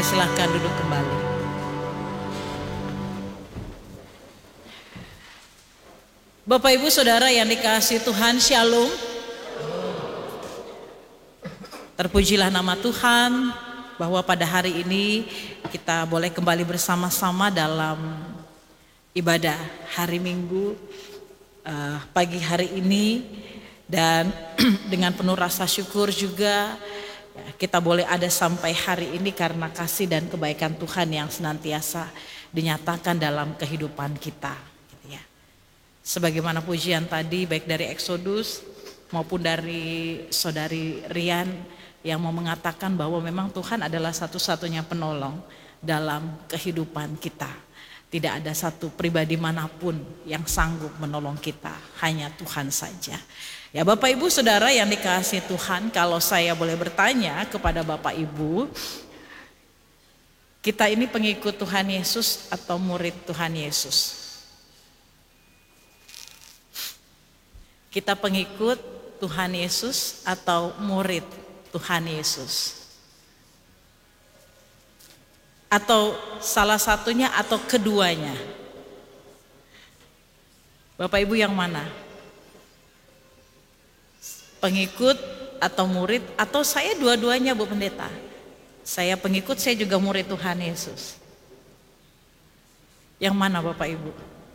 Silakan duduk kembali. Bapak Ibu Saudara yang dikasihi Tuhan, Shalom. Terpujilah nama Tuhan bahwa pada hari ini kita boleh kembali bersama-sama dalam ibadah hari Minggu pagi hari ini, dan dengan penuh rasa syukur juga kita boleh ada sampai hari ini karena kasih dan kebaikan Tuhan yang senantiasa dinyatakan dalam kehidupan kita, gitu ya. Sebagaimana pujian tadi baik dari Exodus maupun dari Saudari Rian yang mau mengatakan bahwa memang Tuhan adalah satu-satunya penolong dalam kehidupan kita. Tidak ada satu pribadi manapun yang sanggup menolong kita, hanya Tuhan saja. Ya Bapak Ibu Saudara yang dikasihi Tuhan, kalau saya boleh bertanya kepada Bapak Ibu, kita ini pengikut Tuhan Yesus atau murid Tuhan Yesus? Kita pengikut Tuhan Yesus atau murid Tuhan Yesus? Atau salah satunya atau keduanya? Bapak Ibu yang mana? Pengikut atau murid, atau saya dua-duanya Bu Pendeta? Saya pengikut, saya juga murid Tuhan Yesus. Yang mana Bapak Ibu?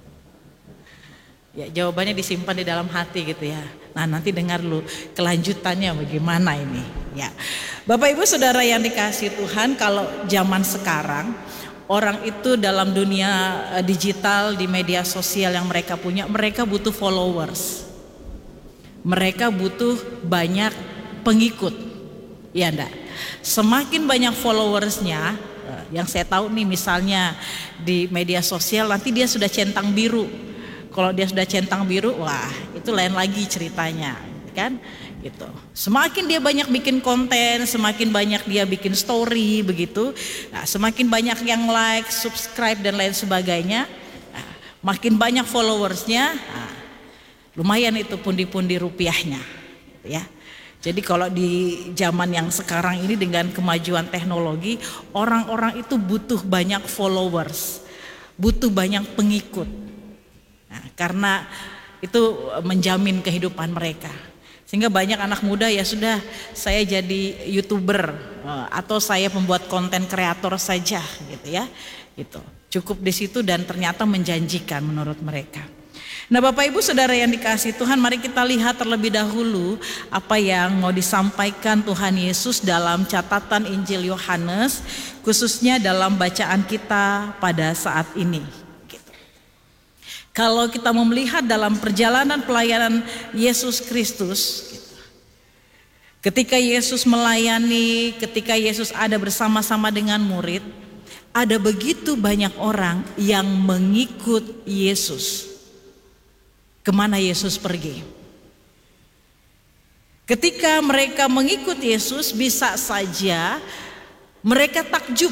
Ya jawabannya disimpan di dalam hati gitu ya. Nah nanti dengar lu kelanjutannya bagaimana ini ya. Bapak Ibu Saudara yang dikasihi Tuhan, kalau zaman sekarang orang itu dalam dunia digital, di media sosial yang mereka punya, mereka butuh followers. Mereka butuh banyak pengikut, ya enggak? Semakin banyak followersnya, yang saya tahu nih misalnya di media sosial nanti dia sudah centang biru. Kalau dia sudah centang biru, wah itu lain lagi ceritanya, kan? Gitu. Semakin dia banyak bikin konten, semakin banyak dia bikin story begitu, nah, semakin banyak yang like, subscribe dan lain sebagainya, nah, makin banyak followersnya. Nah, lumayan itu pundi-pundi rupiahnya, ya. Jadi kalau di zaman yang sekarang ini dengan kemajuan teknologi, orang-orang itu butuh banyak followers, butuh banyak pengikut. Nah, karena itu menjamin kehidupan mereka. Sehingga banyak anak muda ya sudah, saya jadi YouTuber atau saya membuat konten kreator saja gitu ya. Gitu. Cukup di situ dan ternyata menjanjikan menurut mereka. Nah Bapak Ibu Saudara yang dikasihi Tuhan, mari kita lihat terlebih dahulu apa yang mau disampaikan Tuhan Yesus dalam catatan Injil Yohanes, khususnya dalam bacaan kita pada saat ini. Gitu. Kalau kita mau melihat dalam perjalanan pelayanan Yesus Kristus, gitu. Ketika Yesus melayani, ketika Yesus ada bersama-sama dengan murid, ada begitu banyak orang yang mengikut Yesus. Kemana Yesus pergi? Ketika mereka mengikut Yesus, bisa saja mereka takjub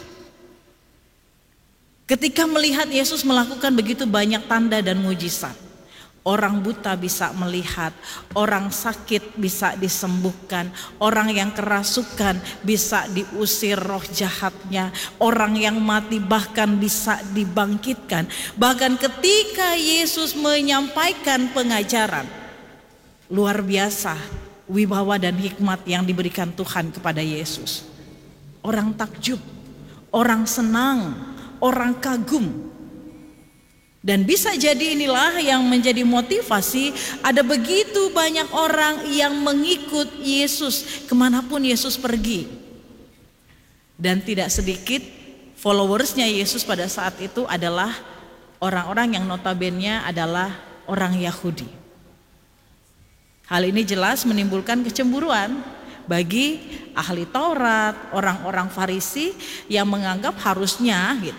ketika melihat Yesus melakukan begitu banyak tanda dan mujizat. Orang buta bisa melihat, orang sakit bisa disembuhkan, orang yang kerasukan bisa diusir roh jahatnya, orang yang mati bahkan bisa dibangkitkan. Bahkan ketika Yesus menyampaikan pengajaran, luar biasa wibawa dan hikmat yang diberikan Tuhan kepada Yesus. Orang takjub, orang senang, orang kagum. Dan bisa jadi inilah yang menjadi motivasi, ada begitu banyak orang yang mengikut Yesus kemanapun Yesus pergi. Dan tidak sedikit followersnya Yesus pada saat itu adalah orang-orang yang notabene adalah orang Yahudi. Hal ini jelas menimbulkan kecemburuan bagi ahli Taurat, orang-orang Farisi yang menganggap harusnya gitu,